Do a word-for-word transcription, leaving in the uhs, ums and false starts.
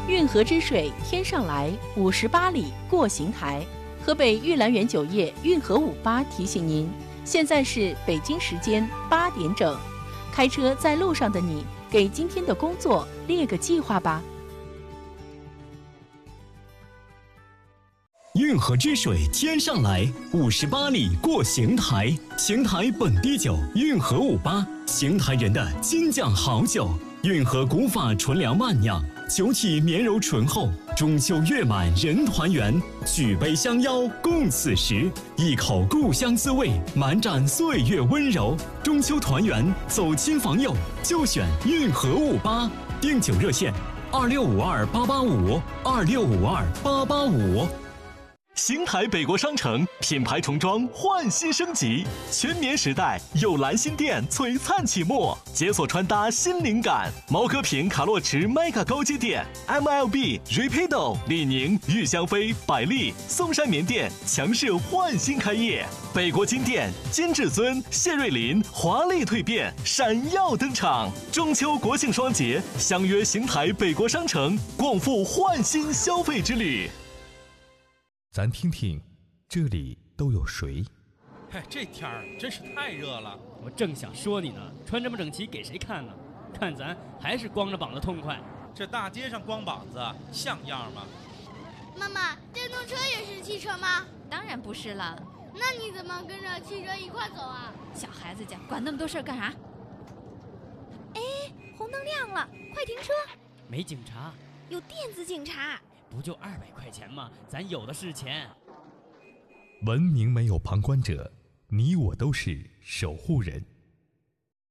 运河之水天上来，五十八里过邢台。河北玉兰园酒业运河五八提醒您，现在是北京时间八点整。开车在路上的你，给今天的工作列个计划吧。 运河之水天上来，五十八里过邢台。邢台本地酒，运河五八，邢台人的金酱好酒。运河古法纯粮慢酿，酒体绵柔醇厚。中秋月满人团圆，举杯相邀共此时。一口故乡滋味，满盏岁月温柔。中秋团圆，走亲访友，就选运河五八。订酒热线：二六五二八八五，二六五二八八五。邢台北国商城品牌重装焕新升级，全棉时代有蓝新店璀璨启幕，解锁穿搭新灵感。毛戈平卡洛驰 Mega 高阶店 ，M L B、Rapido、李宁、玉香妃、百丽、松山棉店强势焕新开业，北国金店、金至尊、谢瑞麟华丽蜕变，闪耀登场。中秋国庆双节，相约邢台北国商城，共赴焕新消费之旅。 咱听听，这里都有谁？ 嗨，这天儿真是太热了。 我正想说你呢，穿这么整齐给谁看呢？看咱还是光着膀子痛快。 这大街上光膀子像样吗？ 妈妈，电动车也是汽车吗？ 当然不是了。 那你怎么跟着汽车一块走啊？ 小孩子家管那么多事儿干啥？哎，红灯亮了，快停车！ 没警察， 有电子警察。 不就二百块钱吗？咱有的是钱。 文明没有旁观者，你我都是守护人。